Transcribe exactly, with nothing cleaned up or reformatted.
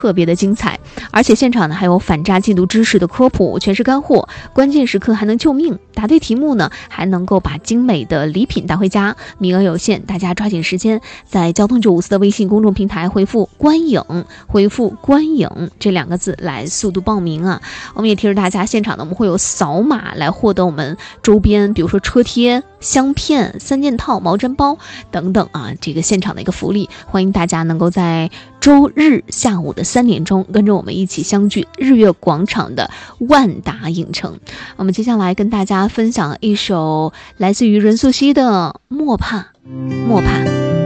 特别的精彩，而且现场呢还有反诈禁毒知识的科普，全是干货，关键时刻还能救命。答对题目呢，还能够把精美的礼品带回家，名额有限，大家抓紧时间，在交通九五四的微信公众平台回复“观影”，回复“观影”这两个字来速度报名啊！我们也提示大家，现场呢我们会有扫码来获得我们周边，比如说车贴、香片、三件套、毛毡包等等啊，这个现场的一个福利，欢迎大家能够在周日下午的三点钟跟着我们一起相聚日月广场的万达影城。我们接下来跟大家分享一首来自于任素汐的《莫怕莫怕》。